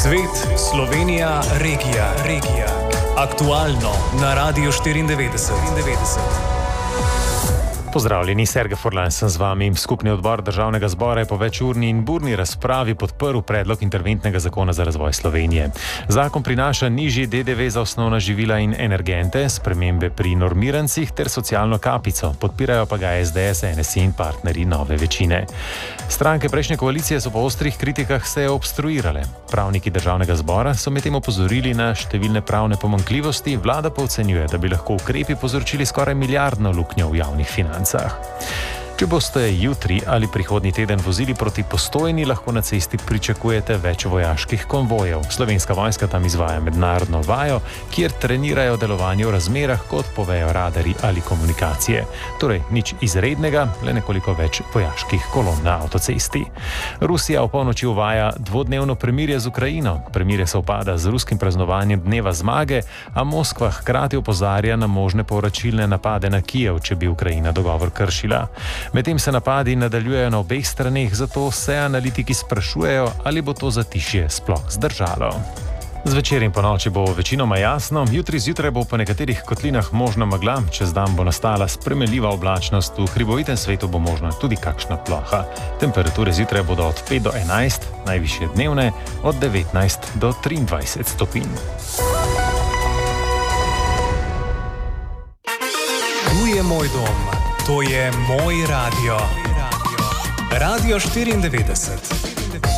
Svet, Slovenija, regija. Aktualno na Radiu 94. Pozdravljeni, Sergej Furlan sem z vami. Skupni odbor Državnega zbora je po večurni in burni razpravi podprl predlog interventnega zakona za razvoj Slovenije. Zakon prinaša nižji DDV za osnovna živila in energente, spremembe pri normirancih ter socialno kapico. Podpirajo pa ga SDS, NSI in partnerji nove večine. Stranke prejšnje koalicije so po ostrih kritikah seje obstruirale. Pravniki Državnega zbora so medtem opozorili na številne pravne pomanjkljivosti, vlada pa ocenjuje, da bi lahko ukrepi povzročili skoraj milijardno luknjo v javnih financah. Če boste jutri ali prihodnji teden vozili proti Postojni, lahko na cesti pričakujete več vojaških konvojev. Slovenska vojska tam izvaja mednarodno vajo, kjer trenirajo delovanje v razmerah, kot povejo radarji ali komunikacije. Torej, nič izrednega, le nekoliko več vojaških kolon na avtocesti. Rusija v polnoči uvaja dvodnevno premirje z Ukrajino. Premirje se upada z ruskim praznovanjem dneva zmage, a Moskva hkrati opozarja na možne povračilne napade na Kijev, če bi Ukrajina dogovor kršila. Medtem se napadi nadaljujejo na obeh straneh, zato se analitiki sprašujejo, ali bo to zatišje sploh zdržalo. Zvečer in ponoči bo večinoma jasno, jutri zjutraj bo po nekaterih kotlinah možna megla, čez dan bo nastala spremenljiva oblačnost, v hribovitem svetu bo možna tudi kakšna ploha. Temperature zjutraj bodo od 5 do 11, najvišje dnevne od 19 do 23 stopinj. Tu je moj dom. To je moj radio. Radio 94.